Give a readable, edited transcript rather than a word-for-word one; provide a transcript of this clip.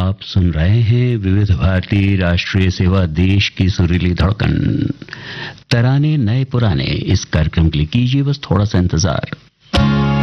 आप सुन रहे हैं विविध भारती राष्ट्रीय सेवा, देश की सुरीली धड़कन। तराने नए पुराने, इस कार्यक्रम के लिए कीजिए बस थोड़ा सा इंतजार।